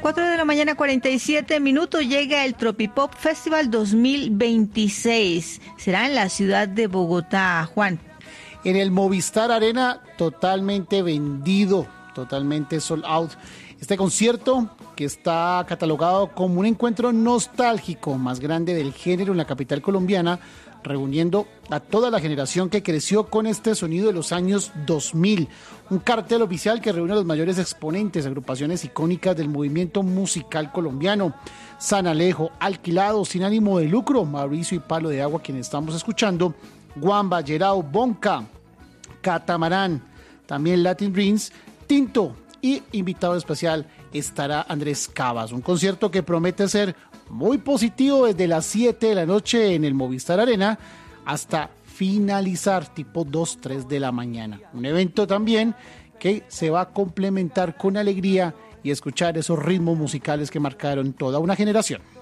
4 de la mañana, 47 minutos, llega el Tropipop Festival 2026. Será en la ciudad de Bogotá, Juan. En el Movistar Arena, totalmente vendido, totalmente sold out. Este concierto, que está catalogado como un encuentro nostálgico más grande del género en la capital colombiana, reuniendo a toda la generación que creció con este sonido de los años 2000. Un cartel oficial que reúne a los mayores exponentes, agrupaciones icónicas del movimiento musical colombiano. San Alejo, Alquilado, Sin Ánimo de Lucro, Mauricio y Palo de Agua, quienes estamos escuchando, Guamba, Gerao, Bonca, Catamarán, también Latin Dreams, Tinto, y invitado especial estará Andrés Cavas. Un concierto que promete ser muy positivo desde las 7 de la noche en el Movistar Arena hasta finalizar tipo 2, 3 de la mañana. Un evento también que se va a complementar con alegría y escuchar esos ritmos musicales que marcaron toda una generación.